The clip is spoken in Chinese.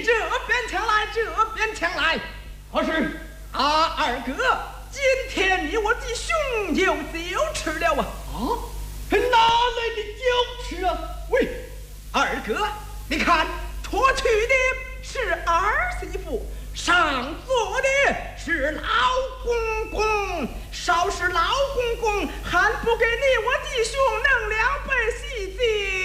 这边请来，这边请来。 何事？ 二哥，今天你我的雄酒就吃了啊！ 哪来的酒吃啊？ 喂，二哥，你看，脱去的是儿媳妇，上座的是老公公。少是老公公，还不给你我弟兄弄2杯喜酒。